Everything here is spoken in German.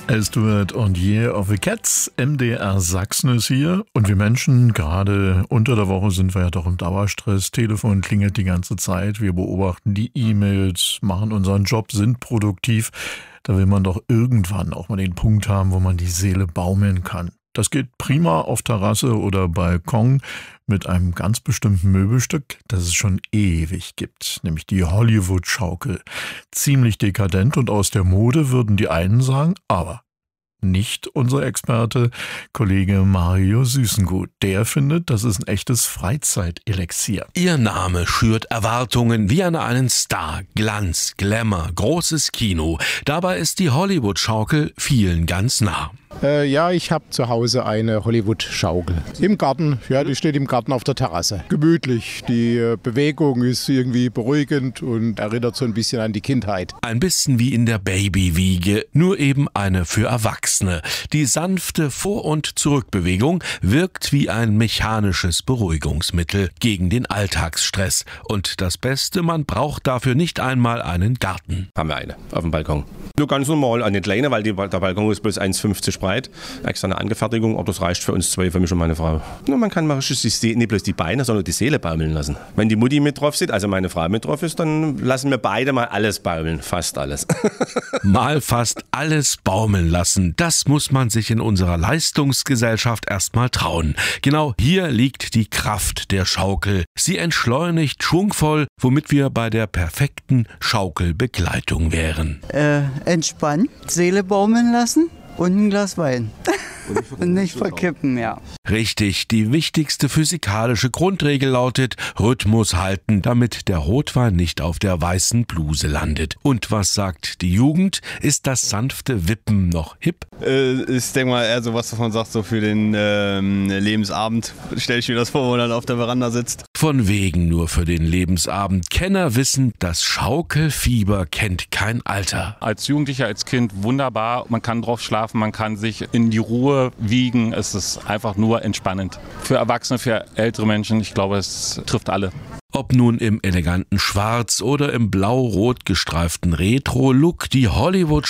Elstward und Year of the Cats, MDR Sachsen ist hier und wir Menschen, gerade unter der Woche sind wir ja doch im Dauerstress, Telefon klingelt die ganze Zeit, wir beobachten die E-Mails, machen unseren Job, sind produktiv, da will man doch irgendwann auch mal den Punkt haben, wo man die Seele baumeln kann. Das geht prima auf Terrasse oder Balkon mit einem ganz bestimmten Möbelstück, das es schon ewig gibt, nämlich die Hollywood-Schaukel. Ziemlich dekadent und aus der Mode, würden die einen sagen, aber nicht unser Experte, Kollege Mario Süßengut. Der findet, das ist ein echtes Freizeitelixier. Ihr Name schürt Erwartungen wie an einen Star. Glanz, Glamour, großes Kino. Dabei ist die Hollywood-Schaukel vielen ganz nah. Ja, ich habe zu Hause eine Hollywood-Schaukel. Im Garten, ja, die steht im Garten auf der Terrasse. Gemütlich, die Bewegung ist irgendwie beruhigend und erinnert so ein bisschen an die Kindheit. Ein bisschen wie in der Babywiege, nur eben eine für Erwachsene. Die sanfte Vor- und Zurückbewegung wirkt wie ein mechanisches Beruhigungsmittel gegen den Alltagsstress. Und das Beste, man braucht dafür nicht einmal einen Garten. Haben wir eine auf dem Balkon. Nur ganz normal, eine kleine, weil der Balkon ist bloß 1,50 breit. Extra eine Angefertigung, aber das reicht für uns zwei, für mich und meine Frau. Nur man kann mal nicht bloß die Beine, sondern die Seele baumeln lassen. Wenn die Mutti mit drauf sitzt, also meine Frau mit drauf ist, dann lassen wir beide mal alles baumeln, fast alles. Mal fast alles baumeln lassen, das muss man sich in unserer Leistungsgesellschaft erstmal trauen. Genau hier liegt die Kraft der Schaukel. Sie entschleunigt schwungvoll, womit wir bei der perfekten Schaukelbegleitung wären. Entspannen, Seele baumeln lassen und ein Glas Wein. Und nicht verkippen, ja. Richtig, die wichtigste physikalische Grundregel lautet, Rhythmus halten, damit der Rotwein nicht auf der weißen Bluse landet. Und was sagt die Jugend? Ist das sanfte Wippen noch hip? Ich denke mal eher so was, was man sagt, so für den Lebensabend. Stell ich mir das vor, wo man dann auf der Veranda sitzt. Von wegen nur für den Lebensabend. Kenner wissen, das Schaukelfieber kennt kein Alter. Als Jugendlicher, als Kind wunderbar. Man kann drauf schlafen, man kann sich in die Ruhe wiegen. Es ist einfach nur entspannend. Für Erwachsene, für ältere Menschen, ich glaube, es trifft alle. Ob nun im eleganten Schwarz oder im blau-rot gestreiften Retro-Look, die Hollywood